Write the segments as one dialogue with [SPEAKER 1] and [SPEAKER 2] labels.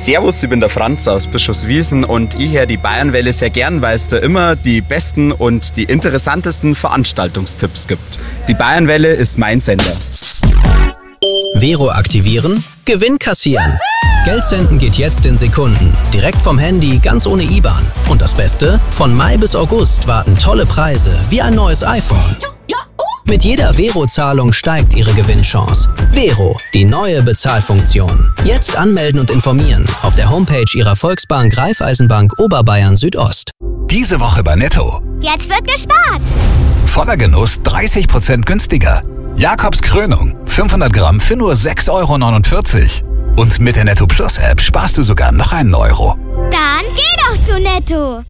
[SPEAKER 1] Servus, ich bin der Franz aus Bischofswiesen und ich höre die Bayernwelle sehr gern, weil es da immer die besten und die interessantesten Veranstaltungstipps gibt. Die Bayernwelle ist mein Sender.
[SPEAKER 2] Vero aktivieren, Gewinn kassieren. Geld senden geht jetzt in Sekunden. Direkt vom Handy, ganz ohne IBAN. Und das Beste? Von Mai bis August warten tolle Preise, wie ein neues iPhone. Mit jeder Vero-Zahlung steigt Ihre Gewinnchance. Vero, die neue Bezahlfunktion. Jetzt anmelden und informieren auf der Homepage Ihrer Volksbank Raiffeisenbank Oberbayern Südost.
[SPEAKER 3] Diese Woche bei Netto.
[SPEAKER 4] Jetzt wird gespart.
[SPEAKER 3] Voller Genuss 30% günstiger. Jakobs Krönung, 500 Gramm für nur 6,49 €. Und mit der Netto Plus App sparst du sogar noch einen Euro.
[SPEAKER 4] Dann geh doch zu Netto.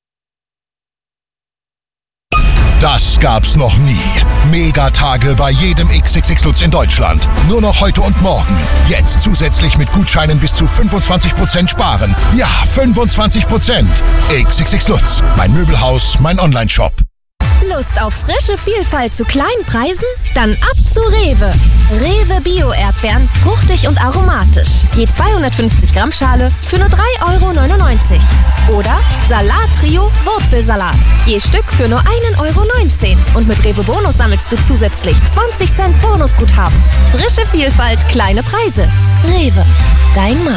[SPEAKER 5] Das gab's noch nie. Megatage bei jedem XXX Lutz in Deutschland. Nur noch heute und morgen. Jetzt zusätzlich mit Gutscheinen bis zu 25% sparen. Ja, 25%. XXX Lutz. Mein Möbelhaus, mein Onlineshop.
[SPEAKER 6] Lust auf frische Vielfalt zu kleinen Preisen? Dann ab zu Rewe. Rewe Bio-Erdbeeren, fruchtig und aromatisch. Je 250 Gramm Schale für nur 3,99 €. Oder Salat-Trio Wurzelsalat. Je Stück für nur 1,19 €. Und mit Rewe Bonus sammelst du zusätzlich 20 Cent Bonusguthaben. Frische Vielfalt, kleine Preise. Rewe, dein Markt.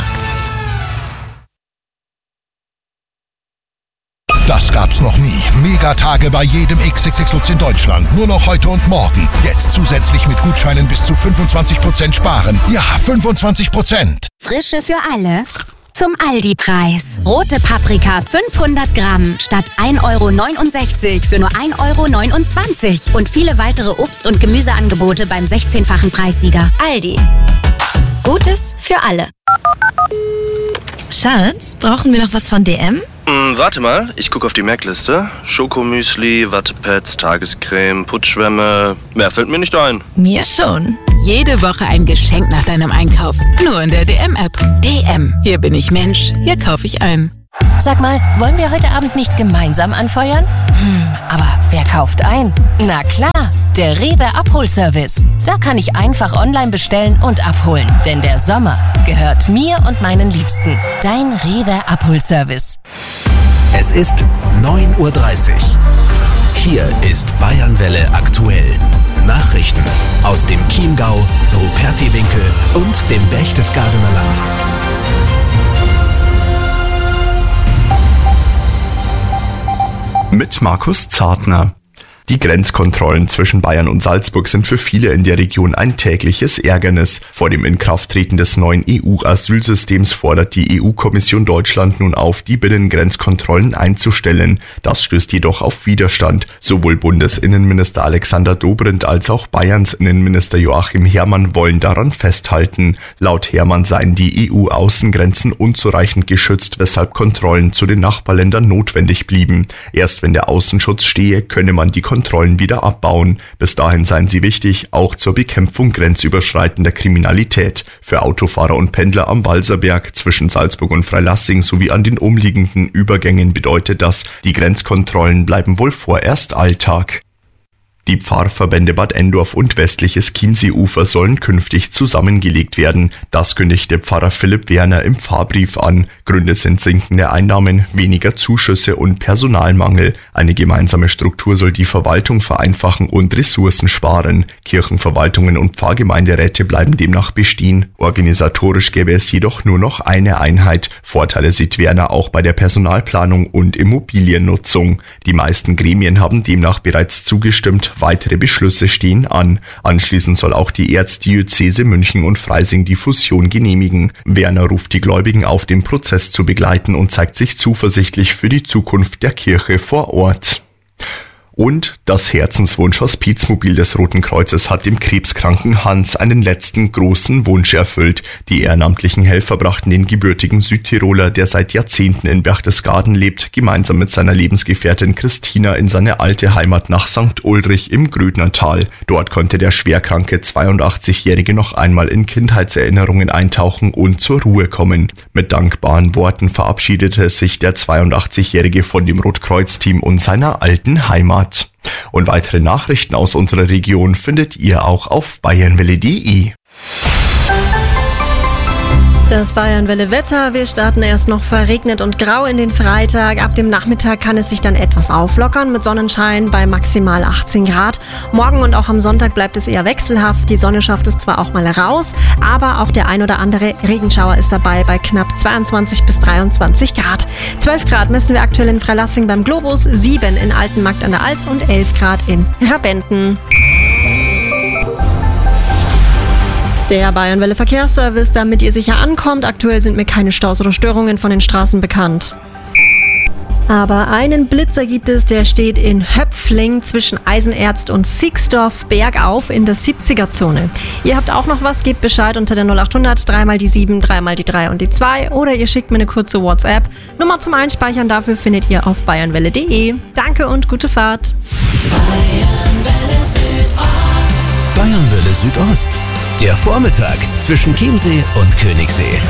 [SPEAKER 5] Das gab's noch nie. Megatage bei jedem XXX Lutz in Deutschland. Nur noch heute und morgen. Jetzt zusätzlich mit Gutscheinen bis zu 25% sparen. Ja, 25%.
[SPEAKER 7] Frische für alle. Zum Aldi-Preis. Rote Paprika 500 Gramm statt 1,69 € für nur 1,29 €. Und viele weitere Obst- und Gemüseangebote beim 16-fachen Preissieger. Aldi. Gutes für alle.
[SPEAKER 6] Schatz, brauchen wir noch was von DM?
[SPEAKER 8] Warte mal, ich gucke auf die Merkliste. Schokomüsli, Wattepads, Tagescreme, Putzschwämme. Mehr fällt mir nicht ein.
[SPEAKER 6] Mir schon.
[SPEAKER 9] Jede Woche ein Geschenk nach deinem Einkauf. Nur in der DM-App. DM. Hier bin ich Mensch. Hier kaufe ich ein.
[SPEAKER 10] Sag mal, wollen wir heute Abend nicht gemeinsam anfeuern? Aber wer kauft ein? Na klar, der Rewe Abholservice. Da kann ich einfach online bestellen und abholen. Denn der Sommer gehört mir und meinen Liebsten. Dein Rewe Abholservice.
[SPEAKER 3] Es ist 9:30 Uhr. Hier ist Bayernwelle aktuell. Nachrichten aus dem Chiemgau, Rupertiwinkel und dem Berchtesgadener Land.
[SPEAKER 11] Mit Markus Zartner. Die Grenzkontrollen zwischen Bayern und Salzburg sind für viele in der Region ein tägliches Ärgernis. Vor dem Inkrafttreten des neuen EU-Asylsystems fordert die EU-Kommission Deutschland nun auf, die Binnengrenzkontrollen einzustellen. Das stößt jedoch auf Widerstand. Sowohl Bundesinnenminister Alexander Dobrindt als auch Bayerns Innenminister Joachim Herrmann wollen daran festhalten. Laut Herrmann seien die EU-Außengrenzen unzureichend geschützt, weshalb Kontrollen zu den Nachbarländern notwendig blieben. Erst wenn der Außenschutz stehe, könne man die Kontrollen wieder abbauen. Bis dahin seien sie wichtig, auch zur Bekämpfung grenzüberschreitender Kriminalität. Für Autofahrer und Pendler am Walserberg zwischen Salzburg und Freilassing sowie an den umliegenden Übergängen bedeutet das, die Grenzkontrollen bleiben wohl vorerst Alltag. Die Pfarrverbände Bad Endorf und westliches Chiemseeufer sollen künftig zusammengelegt werden. Das kündigte Pfarrer Philipp Werner im Pfarrbrief an. Gründe sind sinkende Einnahmen, weniger Zuschüsse und Personalmangel. Eine gemeinsame Struktur soll die Verwaltung vereinfachen und Ressourcen sparen. Kirchenverwaltungen und Pfarrgemeinderäte bleiben demnach bestehen. Organisatorisch gäbe es jedoch nur noch eine Einheit. Vorteile sieht Werner auch bei der Personalplanung und Immobiliennutzung. Die meisten Gremien haben demnach bereits zugestimmt. Weitere Beschlüsse stehen an. Anschließend soll auch die Erzdiözese München und Freising die Fusion genehmigen. Werner ruft die Gläubigen auf, den Prozess zu begleiten und zeigt sich zuversichtlich für die Zukunft der Kirche vor Ort. Und das Herzenswunsch-Hospizmobil des Roten Kreuzes hat dem krebskranken Hans einen letzten großen Wunsch erfüllt. Die ehrenamtlichen Helfer brachten den gebürtigen Südtiroler, der seit Jahrzehnten in Berchtesgaden lebt, gemeinsam mit seiner Lebensgefährtin Christina in seine alte Heimat nach St. Ulrich im Grödnertal. Dort konnte der schwerkranke 82-Jährige noch einmal in Kindheitserinnerungen eintauchen und zur Ruhe kommen. Mit dankbaren Worten verabschiedete sich der 82-Jährige von dem Rotkreuz-Team und seiner alten Heimat. Und weitere Nachrichten aus unserer Region findet ihr auch auf bayernwelle.de.
[SPEAKER 12] Das Bayernwelle-Wetter. Wir starten erst noch verregnet und grau in den Freitag. Ab dem Nachmittag kann es sich dann etwas auflockern mit Sonnenschein bei maximal 18 Grad. Morgen und auch am Sonntag bleibt es eher wechselhaft. Die Sonne schafft es zwar auch mal raus, aber auch der ein oder andere Regenschauer ist dabei bei knapp 22 bis 23 Grad. 12 Grad messen wir aktuell in Freilassing beim Globus, 7 in Altenmarkt an der Alz und 11 Grad in Rabenden. Der Bayernwelle Verkehrsservice, damit ihr sicher ankommt. Aktuell sind mir keine Staus oder Störungen von den Straßen bekannt. Aber einen Blitzer gibt es, der steht in Höpfling zwischen Eisenerzt und Sixdorf bergauf in der 70er-Zone. Ihr habt auch noch was, gebt Bescheid unter der 0800 3 mal die 7, 3 mal die 3 und die 2 oder ihr schickt mir eine kurze WhatsApp. Nummer zum Einspeichern dafür findet ihr auf bayernwelle.de. Danke und gute Fahrt.
[SPEAKER 2] Bayernwelle Südost. Der Vormittag zwischen Chiemsee und Königssee.